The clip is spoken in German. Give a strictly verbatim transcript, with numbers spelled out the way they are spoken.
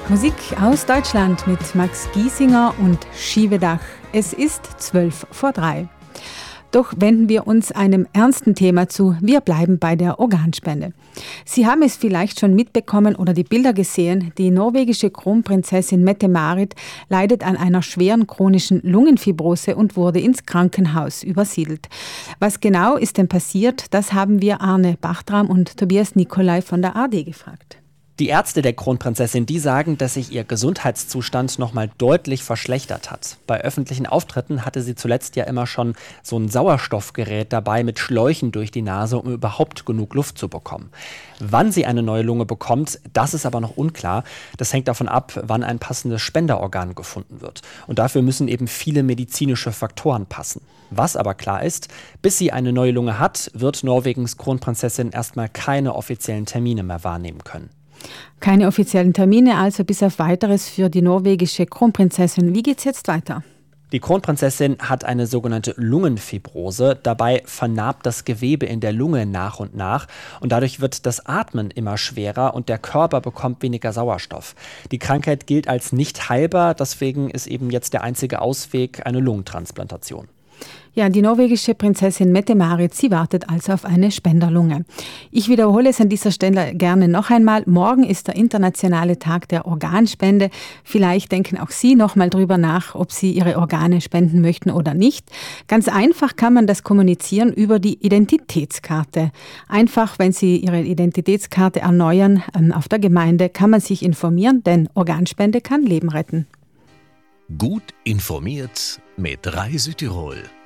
Musik aus Deutschland mit Max Giesinger und Schiebedach. Es ist zwölf vor drei. Doch wenden wir uns einem ernsten Thema zu. Wir bleiben bei der Organspende. Sie haben es vielleicht schon mitbekommen oder die Bilder gesehen. Die norwegische Kronprinzessin Mette-Marit leidet an einer schweren chronischen Lungenfibrose und wurde ins Krankenhaus übersiedelt. Was genau ist denn passiert? Das haben wir Arne Bachtram und Tobias Nicolai von der A R D gefragt. Die Ärzte der Kronprinzessin, die sagen, dass sich ihr Gesundheitszustand nochmal deutlich verschlechtert hat. Bei öffentlichen Auftritten hatte sie zuletzt ja immer schon so ein Sauerstoffgerät dabei mit Schläuchen durch die Nase, um überhaupt genug Luft zu bekommen. Wann sie eine neue Lunge bekommt, das ist aber noch unklar. Das hängt davon ab, wann ein passendes Spenderorgan gefunden wird. Und dafür müssen eben viele medizinische Faktoren passen. Was aber klar ist, bis sie eine neue Lunge hat, wird Norwegens Kronprinzessin erstmal keine offiziellen Termine mehr wahrnehmen können. Keine offiziellen Termine, also bis auf Weiteres für die norwegische Kronprinzessin. Wie geht's jetzt weiter? Die Kronprinzessin hat eine sogenannte Lungenfibrose. Dabei vernarbt das Gewebe in der Lunge nach und nach und dadurch wird das Atmen immer schwerer und der Körper bekommt weniger Sauerstoff. Die Krankheit gilt als nicht heilbar, deswegen ist eben jetzt der einzige Ausweg eine Lungentransplantation. Ja, die norwegische Prinzessin Mette-Marit, sie wartet also auf eine Spenderlunge. Ich wiederhole es an dieser Stelle gerne noch einmal. Morgen ist der internationale Tag der Organspende. Vielleicht denken auch Sie noch mal drüber nach, ob Sie Ihre Organe spenden möchten oder nicht. Ganz einfach kann man das kommunizieren über die Identitätskarte. Einfach, wenn Sie Ihre Identitätskarte erneuern auf der Gemeinde, kann man sich informieren, denn Organspende kann Leben retten. Gut informiert mit Reise Tirol.